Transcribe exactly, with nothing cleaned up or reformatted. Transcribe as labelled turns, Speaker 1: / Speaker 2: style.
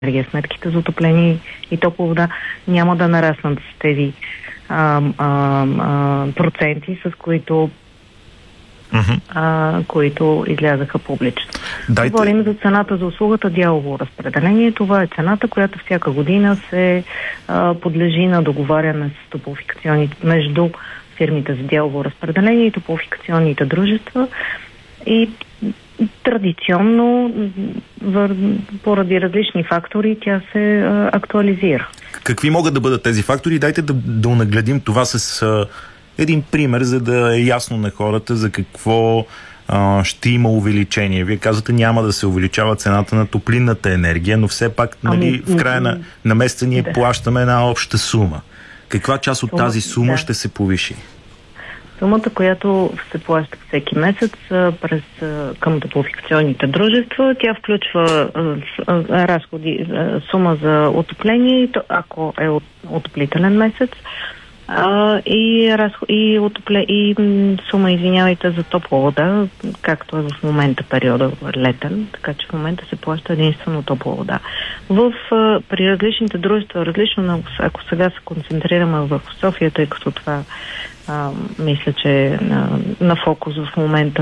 Speaker 1: енергия. Сметките за отопление и топла вода няма да нараснат с тези а, а, а, проценти, с които
Speaker 2: Uh-huh.
Speaker 1: а, които излязаха публично.
Speaker 2: Дайте...
Speaker 1: Говорим за цената за услугата дялово разпределение. Това е цената, която всяка година се а, подлежи на договаряне с топлофикационните между фирмите за дялово разпределение и топлофикационните дружества. И традиционно, поради различни фактори, тя се а, актуализира.
Speaker 2: Какви могат да бъдат тези фактори? Дайте да, да нагледим това с а, един пример, за да е ясно на хората за какво а, ще има увеличение. Вие казвате, няма да се увеличава цената на топлинната енергия, но все пак, нали, в края на, на месеца ние да. плащаме една обща сума. Каква част от сума, тази сума да. ще се повиши?
Speaker 1: Сумата, която се плаща всеки месец през, към топлофикационните дружества, тя включва а, разходи, а, сума за отопление, ако е от, отоплителен месец, а, и, разход, и, отопле, и сума, извинявайте, за топла вода, както е в момента периода летен, така че в момента се плаща единствено топла вода. В, а, при различните дружества, различно, ако сега се концентрираме в София, тъй като това А, мисля, че на, на фокус в момента